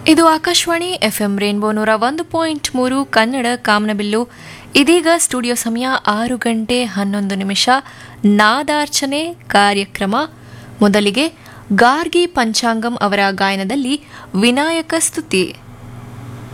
ಇದು Akashvani FM rainbow 101.3 Kannada ಕಾಮನಬಿಲ್ಲು. ಇದೀಗ studio ಸಮಯ 6:11 ನಾದಾರ್ಚನೆ ಕಾರ್ಯಕ್ರಮ. ಮೊದಲಿಗೆ ಗಾರ್ಗಿ ಪಂಚಾಂಗಂ ಅವರ ಗಾಯನದಲ್ಲಿ ವಿನಾಯಕ ಸ್ತುತಿ.